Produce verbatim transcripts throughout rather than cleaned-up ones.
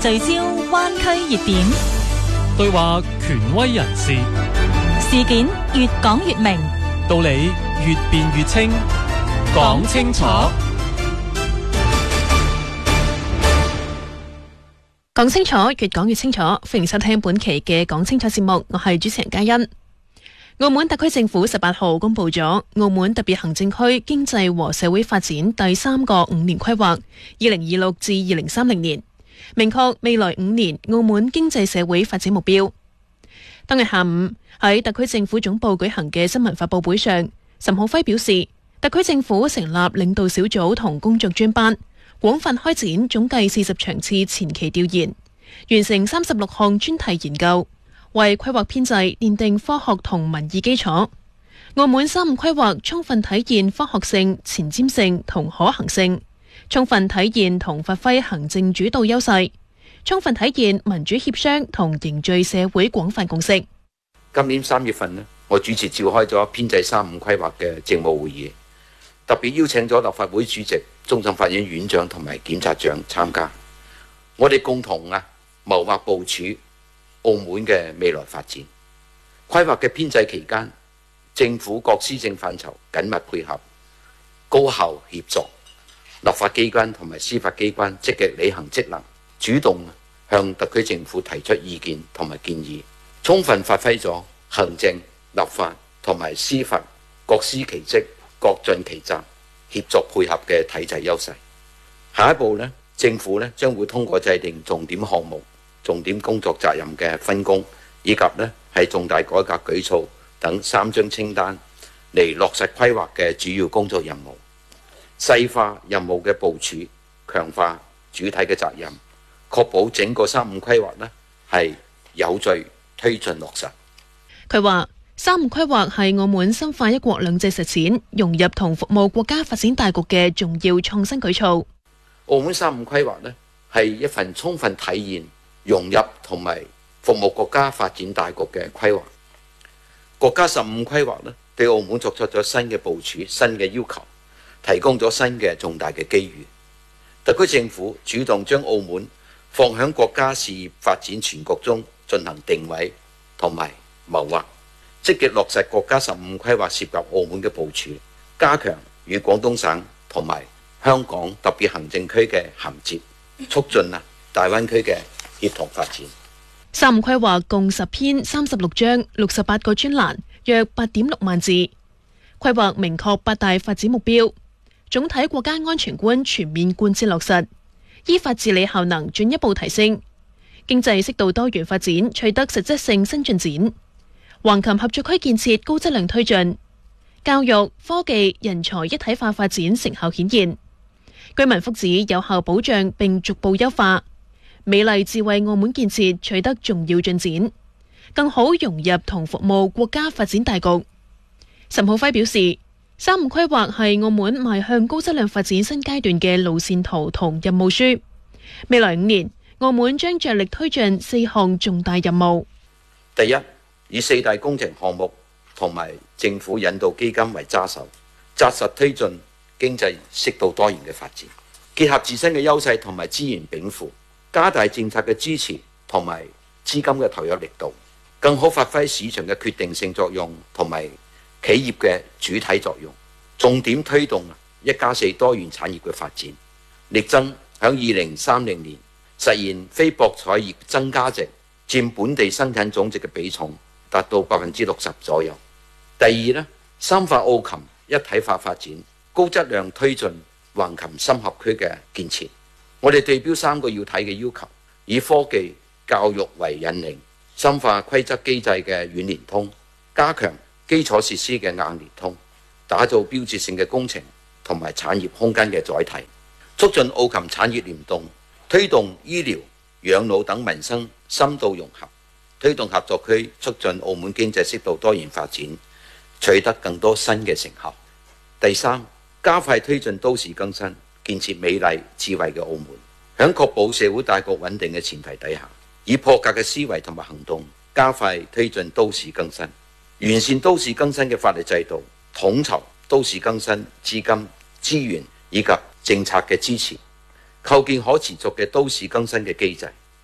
聚焦灣區熱點， 對話權威人士， 事件越講越明， 道理越辯越清，講清楚。 講清楚，越講越清楚。歡迎收聽本期嘅講清楚節目，我係主持人嘉欣。澳門特區政府十八號公布咗澳門特別行政區經濟和社會發展第三個五年規劃，二零二六至二零三零年，明確未來五年澳門經濟社會發展目標。當日下午喺特區政府總部舉行嘅新聞發佈會上，岑敖暉表示，特區政府成立領導小組同工作專班，廣泛開展總計四十場次前期調研，完成三十六項專題研究，為規劃編制奠定科學同民意基礎。澳門三五規劃充分體現科學性、前瞻性同可行性，充分體現同發揮行政主導優勢，充分體現民主協商同凝聚社會廣泛共識。 今年三月份呢，我主持召開咗編制三五規劃嘅政務會議，特別邀請咗立法會主席、終審法院院長同埋檢察長參加，我哋共同啊謀劃部署澳門嘅未來發展。規劃嘅編制期間，政府各施政範疇緊密配合，高效協作，立法機關同埋司法機關積極履行職能，主動向特區政府提出意見同埋建議，充分發揮咗行政、立法同埋司法各司其職、各盡其責、協作配合嘅體制優勢。下一步呢，政府呢將會通過制定重點項目、重點工作責任嘅分工，以及呢係重大改革舉措等三張清單嚟落實規劃嘅主要工作任務，細化任務嘅部署，強化主體嘅責任，確保整個三五規劃呢係有序推進落實。 佢話三五規劃係澳門深化一國兩制實踐、融入同服務國家發展大局嘅重要創新舉措。 澳門三五規劃呢係一份充分體現融入同埋服務國家發展大局嘅規劃。國家十五規劃呢對澳門作出咗新嘅部署、新嘅要求，提供咗新嘅重大嘅機遇。特區政府主動將澳門放響國家事業發展全局中進行定位同埋謀劃，積極落實國家十五規劃涉及澳門嘅部署，加強與廣東省同埋香港特別行政區嘅銜接，促進啊大灣區嘅協同發展。 三五規劃共十篇三十六章六十八個專欄，約八點六萬字。規劃明確八大發展目標，總體國家安全觀全面貫徹落實，依法治理效能進一步提升，經濟適度多元發展取得實質性新進展，橫琴合作區建設高質量推進，教育、科技、人才一體化發展成效顯現，居民福祉有效保障並逐步優化，美麗智慧澳門建設取得重要進展，更好融入同服務國家發展大局。岑敖暉表示，三五規劃係澳門邁向高質量發展新階段嘅路線圖同任務書。未來五年，澳門將着力推進四項重大任務。 第一，以四大工程項目同埋政府引導基金為揸手，紮實推進經濟適度多元嘅發展，結合自身嘅優勢同埋資源稟賦，加大政策嘅支持同埋資金嘅投入力度，更好發揮市場嘅決定性作用同埋企業嘅主體作用，重點推動一加四多元產業嘅發展，力爭響二零三零年實現非博彩業增加值佔本地生產總值嘅比重達到百分之六十左右。第二呢，深化澳琴一體化發展，高質量推進橫琴深合區嘅建設。我哋對標三個要睇嘅要求，以科技教育為引領，深化規則機制嘅軟聯通，加強基礎設施嘅硬聯通，打造標誌性嘅工程同埋產業空間嘅載體，促進澳琴產業聯動，推動醫療、養老等民生深度融合，推動合作區促進澳門經濟適度多元發展，取得更多新嘅成效。第三，加快推進都市更新，建設美麗智慧嘅澳門，喺確保社會大局穩定嘅前提底下，以破格嘅思維同埋行動，加快推進都市更新，完善都市更新嘅法律制度，統籌都市更新資金、資源以及政策嘅支持，構建可持續嘅都市更新嘅機制，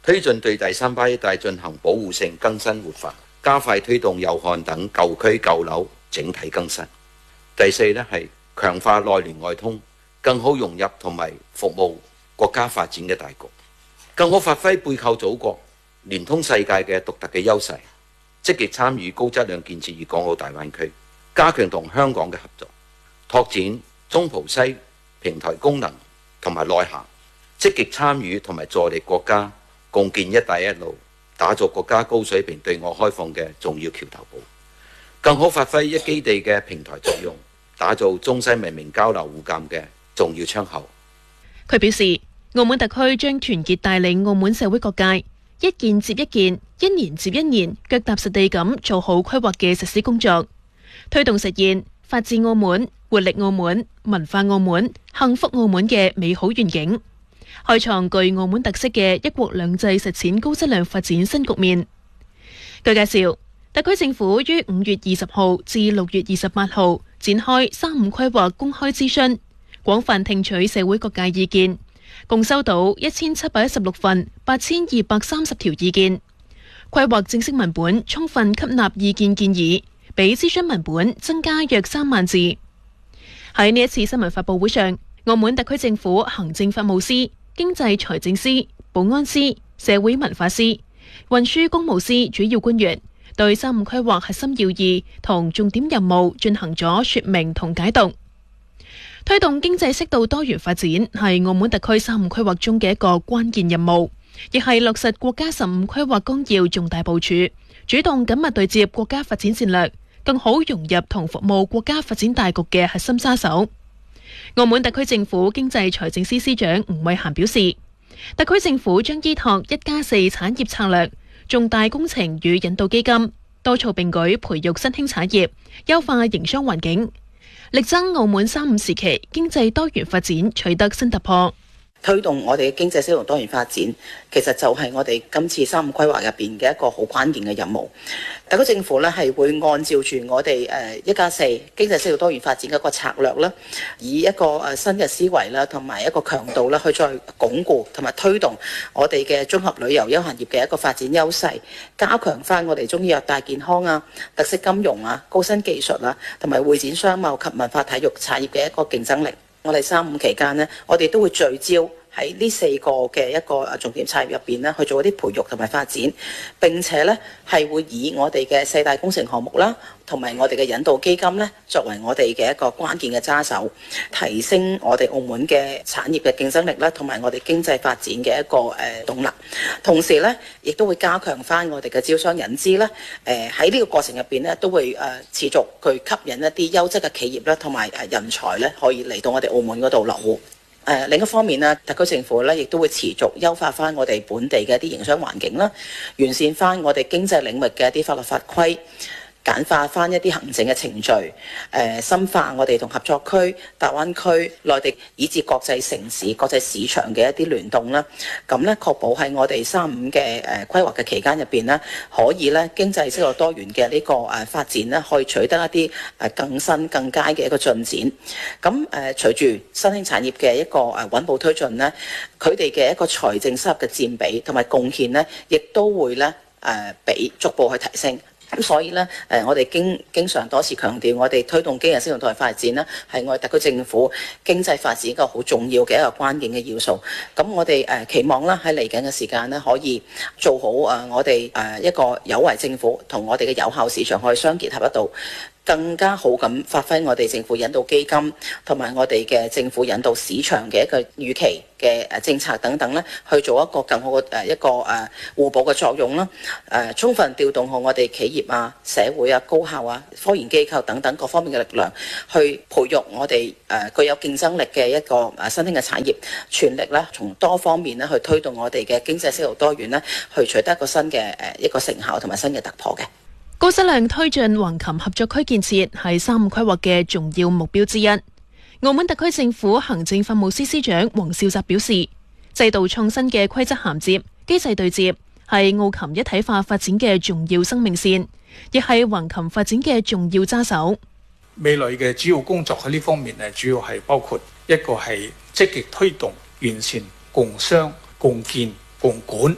推進對第三批一帶進行保護性更新活化，加快推動祐漢等舊區舊樓整體更新。第四呢係強化內聯外通，更好融入同埋服務國家發展嘅大局，更好發揮背靠祖國、聯通世界嘅獨特嘅優勢，積極參與高質量建設粵港澳大灣區，加強同香港嘅合作，拓展中葡西平台功能同埋內涵，積極參與同埋助力國家共建一帶一路，打造國家高水平對外開放嘅重要橋頭堡，更好發揮一基地嘅平台作用，打造中西文明交流互鑑嘅重要窗口。 佢表示，澳門特區將團結帶領澳門社會各界，一件接一件，一年接一年，腳踏實地咁做好規劃嘅實施工作，推動實現法治澳門、活力澳門、文化澳門、幸福澳門嘅美好願景，開創具澳門特色嘅一國兩制實踐高質量發展新局面。據介紹，特區政府於五月二十號至六月二十八號展開三五規劃公開諮詢，廣泛聽取社會各界意見，共收到一千七百一十六份八千二百三十條意見。規劃正式文本充分吸納意見建議，比諮詢文本增加約三萬字。喺呢一次新聞發佈會上，澳門特區政府行政法務司、經濟財政司、保安司、社會文化司、運輸公務司主要官員對三五規劃核心要義同重點任務進行咗說明同解讀。推動經濟適度多元發展係澳門特區三五規劃中嘅一個關鍵任務，亦係落實國家十五規劃綱要重大部署，主動緊密對接國家發展戰略，更好融入同服務國家發展大局嘅核心揸手。澳門特區政府經濟財政司司長吳惠嫻表示，特區政府將依託一加四產業策略、重大工程與引導基金，多措並舉培育新興產業，優化營商環境，力爭澳門三五時期經濟多元發展取得新突破。 推動我哋嘅經濟適度多元發展，其實就係我哋今次三五規劃入邊嘅一個好關鍵嘅任務。特區政府咧係會按照住我哋誒一加四經濟適度多元發展嘅一個策略啦，以一個誒新嘅思維啦，同埋一個強度啦，去再鞏固同埋推動我哋嘅綜合旅遊休閒業嘅一個發展優勢，加強翻我哋中醫藥大健康啊、特色金融啊、高新技術啊，同埋會展商貿及文化體育產業嘅一個競爭力。我哋三五期間呢，我哋都會聚焦喺呢四個嘅一個重點產業入邊呢，去做一啲培育同埋發展。並且呢係會以我哋嘅四大工程項目啦，同埋我哋嘅引導基金呢，作為我哋嘅一個關鍵嘅揸手，提升我哋澳門嘅產業嘅競爭力啦，同埋我哋經濟發展嘅一個誒動力。同時呢，亦都會加強翻我哋嘅招商引資啦。誒喺呢個過程入邊呢，都會誒持續去吸引一啲優質嘅企業啦，同埋誒人才呢，可以嚟到我哋澳門嗰度落戶。誒、呃、另一方面呢，特區政府咧亦都會持續優化翻我哋本地嘅一啲營商環境啦，完善翻我哋經濟領域嘅一啲法律法規，簡化翻一啲行政嘅程序，誒、呃、深化我哋同合作區、大灣區、內地以至國際城市、國際市場嘅一啲聯動啦。咁咧確保喺我哋三五嘅誒規劃嘅期間入邊呢，可以咧經濟適度多元嘅呢個誒發展呢，可以取得一啲誒更新更佳嘅一個進展。咁誒、呃、隨住新興產業嘅一個誒穩步推進呢，佢哋嘅一個財政收入嘅佔比同埋貢獻呢，亦都會咧誒俾逐步去提升。咁所以咧，誒、呃、我哋經經常多次強調，我哋推動經濟適度多元發展呢，係我哋特區政府經濟發展一個好重要嘅一個關鍵嘅要素。咁我哋誒、呃、期望啦，喺嚟緊嘅時間呢，可以做好誒、呃、我哋誒、呃、一個有為政府同我哋嘅有效市場可以相結合得到，更加好咁發揮我哋政府引導基金同埋我哋嘅政府引導市場嘅一個預期嘅誒政策等等咧，去做一個更好嘅誒一個誒互補嘅作用啦。誒充分調動好我哋企業啊、社會啊、高校啊、科研機構等等各方面嘅力量，去培育我哋誒具有競爭力嘅一個誒新興嘅產業，全力咧從多方面咧去推動我哋嘅經濟適度多元咧，去取得一個新嘅誒一個成效同埋新嘅突破嘅。 高質量推進橫琴合作區建設係三五規劃嘅重要目標之一。澳門特區政府行政法務司司長黃少澤表示，制度創新嘅規則銜接、機制對接係澳琴一體化發展嘅重要生命線，亦係橫琴發展嘅重要揸手。 未來嘅主要工作喺呢方面呢，主要係包括一個係積極推動完善共商、共建、共管、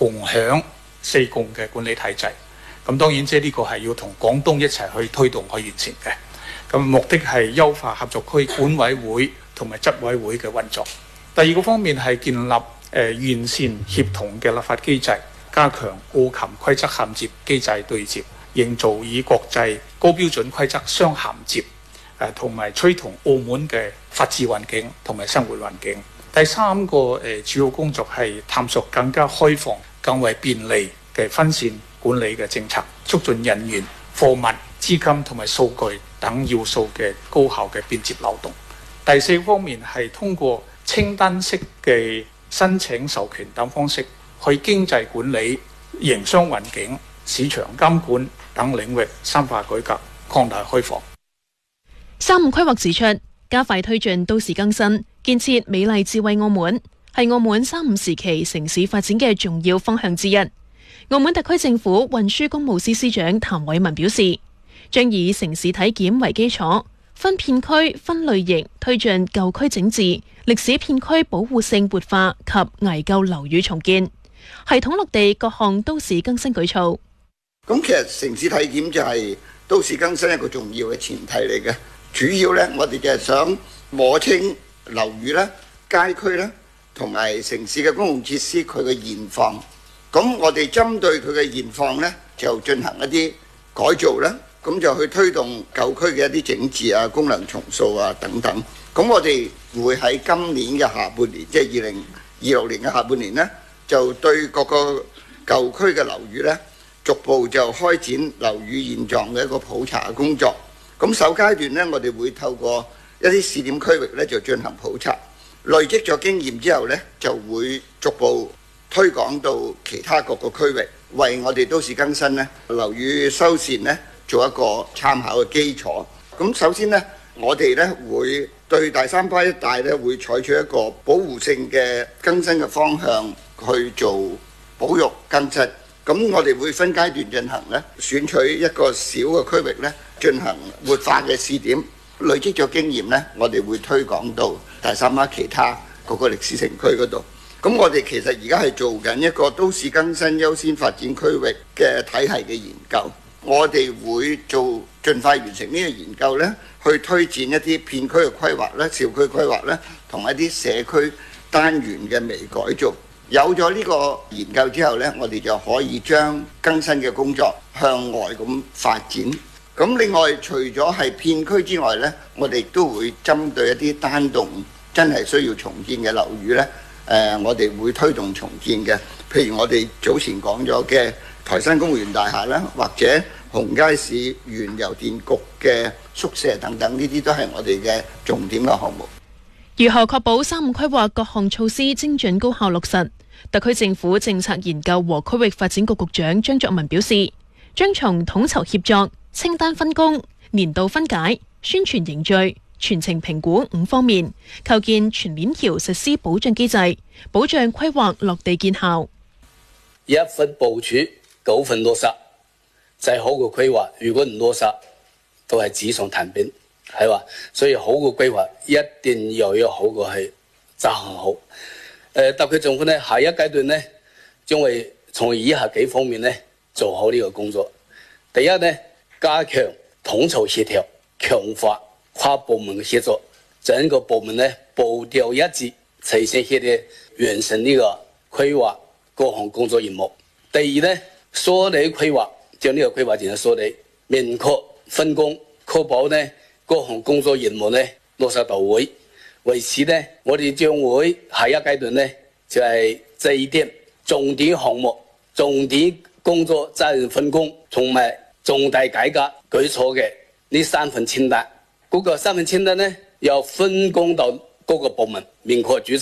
共享四共嘅管理體制。咁當然即係呢個係要同廣東一齊去推動去完善嘅。咁目的係優化合作區管委會同埋執委會嘅運作。第二個方面係建立誒、呃、完善協同嘅立法機制，加強奧琴規則銜接機制對接，營造以國際高標準規則相銜接，誒同埋趨同澳門嘅法治環境同埋生活環境。第三個誒、呃、主要工作係探索更加開放、更為便利嘅分線管理嘅政策，促進人員、貨物、資金同埋數據等要素嘅高效嘅便捷流動。第四方面係通過清單式嘅申請授權等方式，去經濟管理、營商環境、市場監管等領域深化改革、擴大開放。 三五規劃指出，加快推進都市更新，建設美麗智慧澳門，係澳門三五時期城市發展嘅重要方向之一。澳門特區政府運輸工務司司長譚偉文表示，將以城市體檢為基礎，分片區、分類型推進舊區整治、歷史片區保護性活化及危舊樓宇重建，系統落地各項都市更新舉措。 咁其實城市體檢就係都市更新一個重要嘅前提嚟嘅。主要呢，我哋就係想摸清樓宇啦、街區啦，同埋城市嘅公共設施佢嘅現況。咁我哋針對佢嘅現況呢，就進行一啲改造啦。咁就去推動舊區嘅一啲整治啊、功能重塑啊等等。咁我哋會喺今年嘅下半年，即係二零二六年嘅下半年呢，就對各個舊區嘅樓宇呢，逐步就開展樓宇現狀嘅一個普查嘅工作。咁首階段呢，我哋會透過一啲試點區域呢，就進行普查，累積咗經驗之後呢，就會逐步推廣到其他各個區域，為我哋都市更新呢，樓宇修繕呢，做一個參考嘅基礎。咁首先呢，我哋呢會對大三巴一帶呢會採取一個保護性嘅更新嘅方向去做保育更新。咁我哋會分階段進行呢，選取一個小嘅區域呢，進行活化嘅試點，累積咗經驗呢，我哋會推廣到大三巴其他各個歷史城區嗰度。咁我哋其實而家係做緊一個都市更新優先發展區域嘅體系嘅研究。我哋會做盡快完成呢個研究呢，去推薦一啲片區嘅規劃咧、小區規劃咧，同一啲社區單元嘅微改造。有咗呢個研究之後呢，我哋就可以將更新嘅工作向外咁發展。咁另外，除咗係片區之外呢，我哋都會針對一啲單棟真係需要重建嘅樓宇呢，誒、呃，我哋會推動重建嘅。譬如我哋早前講咗嘅台山公園大廈啦，或者紅街市原郵電局嘅宿舍等等，呢啲都係我哋嘅重點嘅項目。 如何確保三五規劃各項措施精準高效落實？特區政府政策研究和區域發展局局長張作文表示，將從統籌協作、清單分工、年度分解、宣傳凝聚、全程評估五方面，構建全鏈條實施保障機制，保障規劃落地見效。 一分部署，九分落實，再好嘅規劃，如果唔落實，都係紙上談兵，係嘛？所以好嘅規劃一定要有好嘅係執行好。誒，特區政府呢，下一階段呢，將會從以下幾方面呢做好呢個工作。第一呢，加強統籌協調，強化跨部門嘅協作，整個部門呢步調一致，齊心協力完成呢個規劃各項工作任務。第二呢，梳理規劃，將呢個規劃進行梳理，明確分工，確保呢各項工作任務呢落實到位。為此呢，我哋將會下一階段呢，就係制定重點項目、重點工作責任分工同埋重大改革舉措嘅呢三份清單。嗰個三份清單呢，要分工到各個部門，明確主